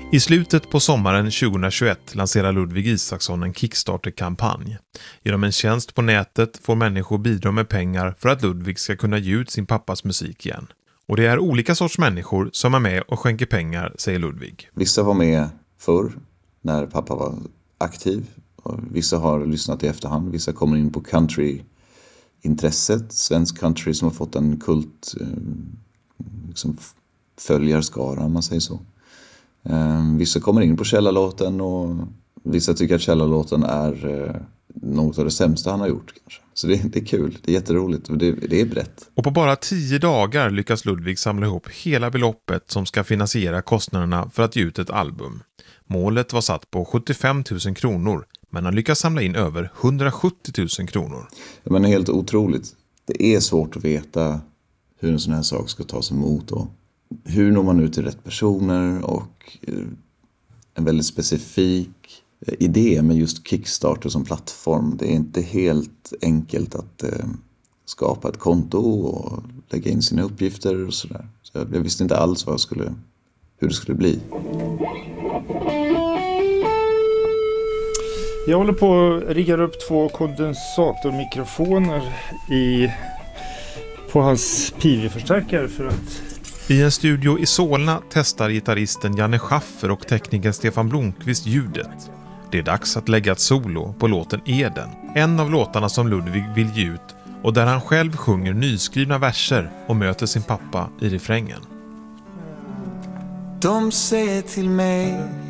I slutet på sommaren 2021 lanserar Ludvig Isaksson en Kickstarter-kampanj. Genom en tjänst på nätet får människor bidra med pengar för att Ludvig ska kunna ge ut sin pappas musik igen. Och det är olika sorts människor som är med och skänker pengar, säger Ludvig. Vissa var med förr när pappa var aktiv. Och vissa har lyssnat i efterhand. Vissa kommer in på country-intresset. Svensk country som har fått en kult liksom följarskara, om man säger så. Vissa kommer in på källarlåten och vissa tycker att källarlåten är något av det sämsta han har gjort kanske. Så det är kul, det är jätteroligt och det är brett. Och på bara 10 dagar lyckas Ludvig samla ihop hela beloppet som ska finansiera kostnaderna för att ge ut ett album. Målet var satt på 75 000 kronor, men han lyckas samla in över 170 000 kronor. Ja, men helt otroligt. Det är svårt att veta hur en sån här sak ska tas emot och hur når man ut till rätt personer och en väldigt specifik idé med just Kickstarter som plattform. Det är inte helt enkelt att skapa ett konto och lägga in sina uppgifter och sådär. Så jag visste inte alls hur det skulle bli. Jag håller på att rigga upp 2 kondensatormikrofoner på hans PV-förstärkare för att... I en studio i Solna testar gitarristen Janne Schaffer och teknikern Stefan Blomqvist ljudet. Det är dags att lägga ett solo på låten Eden, en av låtarna som Ludvig vill ge ut och där han själv sjunger nyskrivna verser och möter sin pappa i refrängen. De säger till mig